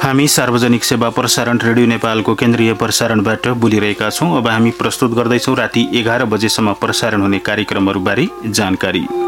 हामी सार्वजनिक सेवा प्रसारण रेडियो नेपालको केन्द्रीय प्रसारणबाट बोलिरहेका छौं। अब हामी प्रस्तुत गर्दैछौं राति 11 बजेसम्म प्रसारण हुने कार्यक्रमहरूबारे जानकारी।